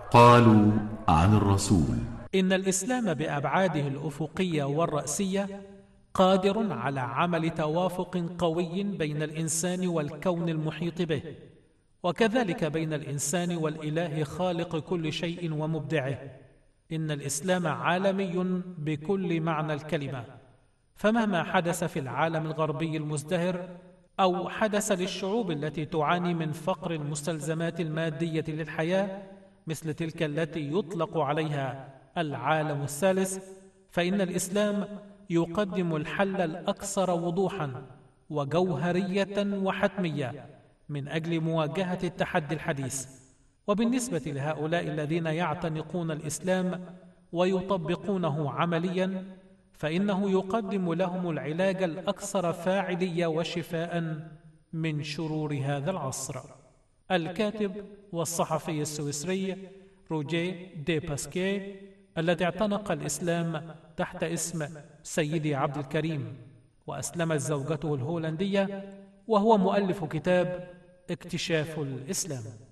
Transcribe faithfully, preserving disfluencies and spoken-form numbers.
قالوا عن الرسول: إن الإسلام بأبعاده الأفقية والرأسية قادر على عمل توافق قوي بين الإنسان والكون المحيط به، وكذلك بين الإنسان والإله خالق كل شيء ومبدعه. إن الإسلام عالمي بكل معنى الكلمة، فمهما حدث في العالم الغربي المزدهر أو حدث للشعوب التي تعاني من فقر المستلزمات المادية للحياة مثل تلك التي يطلق عليها العالم الثالث، فإن الإسلام يقدم الحل الأكثر وضوحا وجوهرية وحتمية من أجل مواجهة التحدي الحديث. وبالنسبة لهؤلاء الذين يعتنقون الإسلام ويطبقونه عمليا، فإنه يقدم لهم العلاج الأكثر فاعلية وشفاء من شرور هذا العصر. الكاتب والصحفي السويسري روجيه دي باسكي، الذي اعتنق الإسلام تحت اسم سيدي عبد الكريم، وأسلمت زوجته الهولندية، وهو مؤلف كتاب اكتشاف الإسلام.